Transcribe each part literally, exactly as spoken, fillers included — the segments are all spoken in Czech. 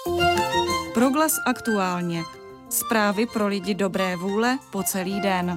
Proglas aktuálně. Zprávy pro lidi dobré vůle po celý den.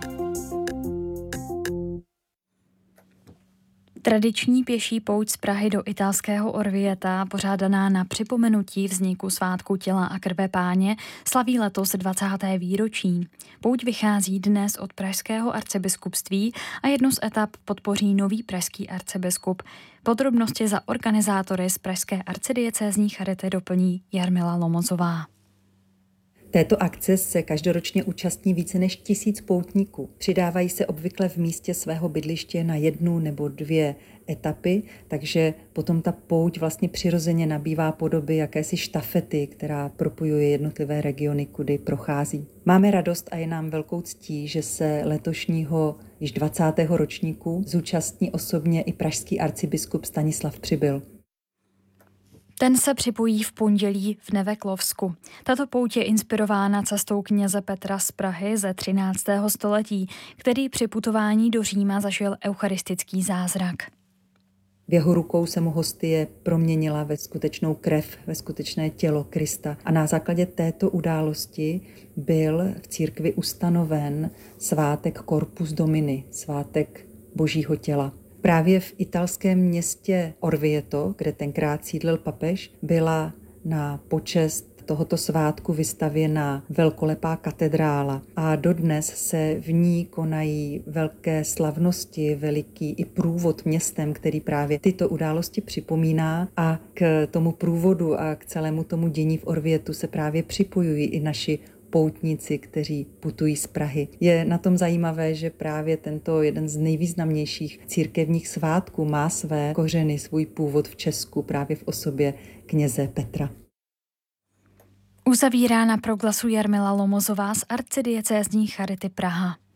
Tradiční pěší pouť z Prahy do italského Orvieta, pořádaná na připomenutí vzniku svátku těla a krve Páně, slaví letos dvacáté výročí. Pouť vychází dnes od pražského arcibiskupství a jednu z etap podpoří nový pražský arcibiskup. Podrobnosti za organizátory z pražské arcidiecézní charity doplní Jarmila Lomozová. Této akce se každoročně účastní více než tisíc poutníků. Přidávají se obvykle v místě svého bydliště na jednu nebo dvě etapy, takže potom ta pouť vlastně přirozeně nabývá podoby jakési štafety, která propojuje jednotlivé regiony, kudy prochází. Máme radost a je nám velkou ctí, že se letošního již dvacátého ročníku zúčastní osobně i pražský arcibiskup Stanislav Přibyl. Ten se připojí v pondělí v Neveklovsku. Tato pouť je inspirována cestou kněze Petra z Prahy ze třináctého století, který při putování do Říma zažil eucharistický zázrak. V jeho rukou se mu hostie proměnila ve skutečnou krev, ve skutečné tělo Krista. A na základě této události byl v církvi ustanoven svátek Corpus Domini, svátek Božího těla. Právě v italském městě Orvieto, kde tenkrát sídlil papež, byla na počest tohoto svátku vystavěna velkolepá katedrála a dodnes se v ní konají velké slavnosti, veliký i průvod městem, který právě tyto události připomíná, a k tomu průvodu a k celému tomu dění v Orvietu se právě připojují i naši poutníci, kteří putují z Prahy. Je na tom zajímavé, že právě tento jeden z nejvýznamnějších církevních svátků má své kořeny, svůj původ v Česku právě v osobě kněze Petra. Uzavírá na Proglasu Jarmila Lomozová z arcidiecézní charity Praha.